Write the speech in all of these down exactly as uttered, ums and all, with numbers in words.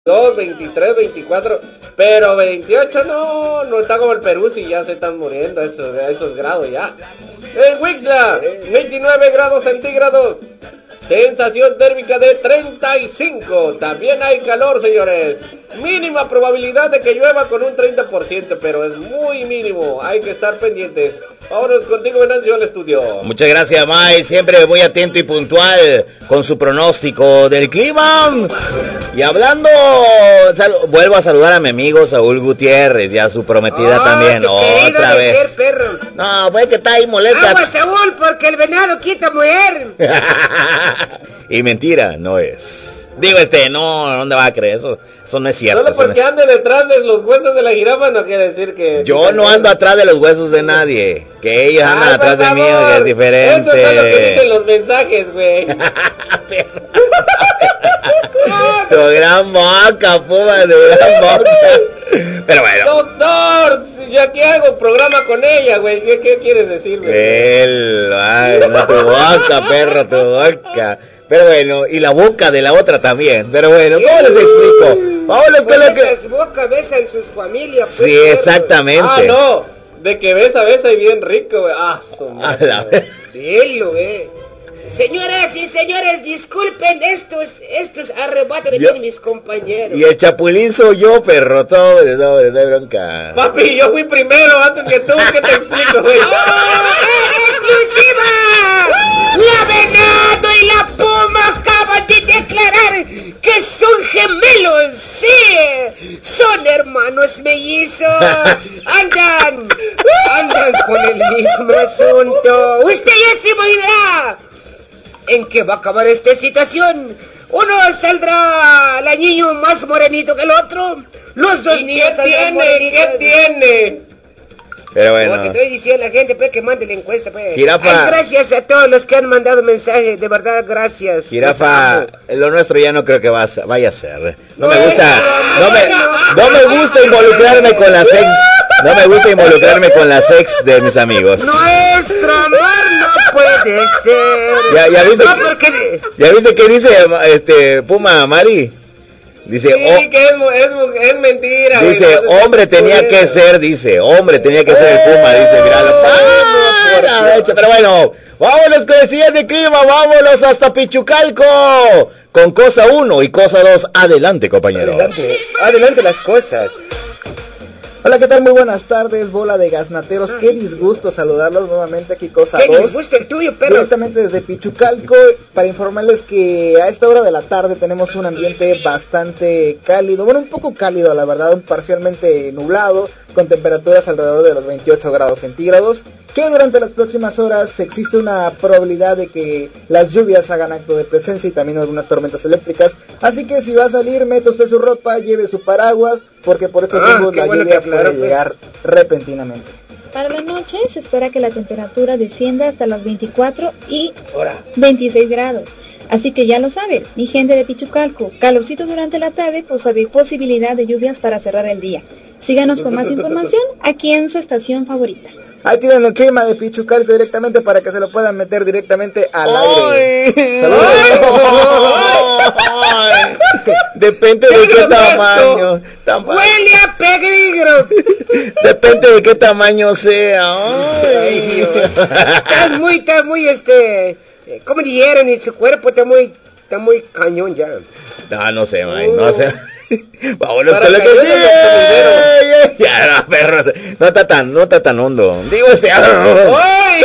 veintidós, veintitrés, veinticuatro, pero veintiocho no, no está como el Perú, si ya se están muriendo a esos, a esos grados ya. En Wixla, veintinueve grados centígrados, sensación térmica de treinta y cinco, también hay calor, señores. Mínima probabilidad de que llueva con un treinta por ciento, pero es muy mínimo, hay que estar pendientes. Vámonos contigo, Venancio, al estudio. Muchas gracias, May, siempre muy atento y puntual con su pronóstico del clima. Y hablando, sal, vuelvo a saludar a mi amigo Saúl Gutiérrez y a su prometida oh, también, otra vez. Ser, perro. No, pues que está ahí molesta. Agua, Saúl, porque el venado quita mujer. Y mentira, no es. Digo, este, no, ¿dónde va a creer eso? Eso no es cierto. Solo porque no es... ande detrás de los huesos de la jirafa no quiere decir que... Yo no ando atrás de los huesos de nadie. Que ellos andan Ay, atrás de mí, que es diferente. Eso es lo que dicen los mensajes, güey. Tu gran boca, puma, tu gran boca. Pero bueno. Doctor, yo aquí hago programa con ella, güey. ¿Qué, qué quieres decir, güey? Él, ay, no, tu boca, perro, tu boca. Pero bueno, y la boca de la otra también. Pero bueno, ¿cómo les explico? Vámonos con lo que... Esas bocas besan sus familias. Sí, pues, exactamente. Ah, no, de que besa, besa y bien rico, güey. Ah, su madre. Dilo, güey. Señoras y señores, disculpen estos estos arrebatos que yo, tienen mis compañeros. Y el chapulín soy yo, perro, todo, no, no hay bronca. Papi, yo fui primero antes que tú, ¿qué te explico, güey? ¡Oh, en exclusiva! La Venado y la Puma acaban de declarar que son gemelos, sí, son hermanos mellizos. Andan, andan con el mismo asunto. Usted ya se imaginará en qué va a acabar esta situación. Uno saldrá la niño más morenito que el otro. Los dos ¿Y niños qué tiene? ¿Qué tiene? Pero bueno. Como te estoy diciendo a la gente, pues, que mande la encuesta, pues. Jirafa. Ay, gracias a todos los que han mandado mensajes, de verdad, gracias. Jirafa, lo nuestro ya no creo que va a, vaya a ser. No me gusta, no me, no me gusta involucrarme con las ex, no me gusta involucrarme con las ex de mis amigos. Nuestro amor no puede ser. Ya, ya viste, no, porque... ya viste qué dice este Puma Mari. Dice, sí, oh, que es, es, es mentira. Dice, güey, hombre tenía que ser, dice, hombre tenía que ser el Puma, dice, míralo. ¡Ah! Pero bueno, vámonos con el siguiente clima, vámonos hasta Pichucalco, con cosa uno y cosa dos. Adelante, compañeros. Adelante, adelante las cosas. Hola, ¿qué tal? Muy buenas tardes, bola de gaznateros. Qué disgusto saludarlos nuevamente aquí, cosa dos. Qué disgusto el tuyo, perro. Directamente desde Pichucalco, para informarles que a esta hora de la tarde tenemos un ambiente bastante cálido. Bueno, un poco cálido, la verdad, un parcialmente nublado, con temperaturas alrededor de los veintiocho grados centígrados. Que durante las próximas horas existe una probabilidad de que las lluvias hagan acto de presencia y también algunas tormentas eléctricas. Así que si va a salir, meta usted su ropa, lleve su paraguas, porque por estos ah, tiempos la bueno lluvia claro, puede pues. llegar repentinamente. Para la noche se espera que la temperatura descienda hasta los veinticuatro y Hora. veintiséis grados. Así que ya lo saben, mi gente de Pichucalco, calorcito durante la tarde, pues hay posibilidad de lluvias para cerrar el día. Síganos con más información aquí en su estación favorita. Ahí tienen el clima de Pichucalco directamente para que se lo puedan meter directamente al aire. ¡Saludos! ¡Ay! Depende de qué tamaño. Tama- ¡Huele a peligro! Depende de qué tamaño sea. Ay, estás muy, estás muy, este... ¿Cómo dijeron? Y su cuerpo está muy, está muy cañón ya. No, no sé, man, no sé. Vámonos Para con lo que caer sigue. Ya, no, perro, no está tan, no está tan hondo. Digo este. ¡Ay!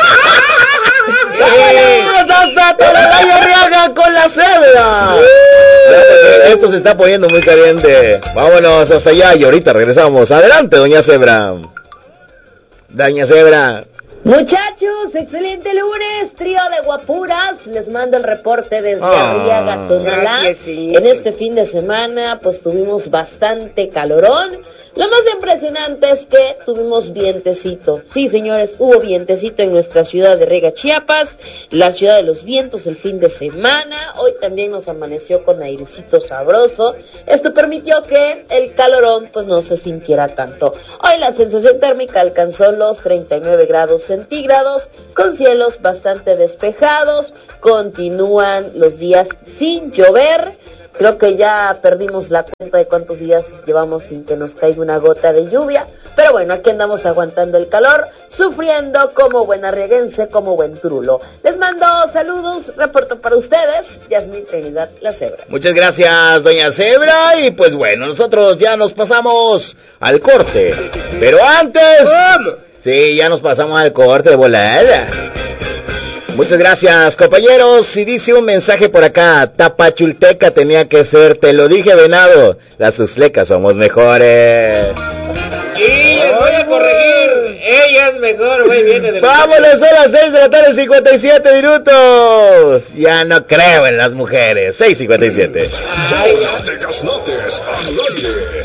¡Vámonos hasta Torreón con la cebra! Esto se está poniendo muy caliente. Vámonos hasta allá y ahorita regresamos. Adelante, doña Cebra. Doña Cebra. Muchachos, excelente lunes, trío de guapuras, les mando el reporte desde Ah, Arriaga, Tonalá. gracias, señor. En este fin de semana pues tuvimos bastante calorón. Lo más impresionante es que tuvimos vientecito. Sí, señores, hubo vientecito en nuestra ciudad de Arriaga, Chiapas, la ciudad de los vientos el fin de semana. Hoy también nos amaneció con airecito sabroso. Esto permitió que el calorón pues no se sintiera tanto. Hoy la sensación térmica alcanzó los treinta y nueve grados centígrados, con cielos bastante despejados. Continúan los días sin llover. Creo que ya perdimos la cuenta de cuántos días llevamos sin que nos caiga una gota de lluvia. Pero bueno, aquí andamos aguantando el calor, sufriendo como buen arrieguense, como buen trulo. Les mando saludos, reporto para ustedes, Yasmín Trinidad, la Cebra. Muchas gracias, doña Cebra. Y pues bueno, nosotros ya nos pasamos al corte. Pero antes... ¿Cómo? Sí, ya nos pasamos al corte de volada. Muchas gracias, compañeros. Si dice un mensaje por acá, Tapachulteca tenía que ser, te lo dije, venado, las tuxtlecas somos mejores. Y les voy a corregir, ella es mejor, güey, viene del... Vámonos, son las seis de la tarde, cincuenta y siete minutos. Ya no creo en las mujeres, seis cincuenta y siete. Ay, no te gasnotes al aire.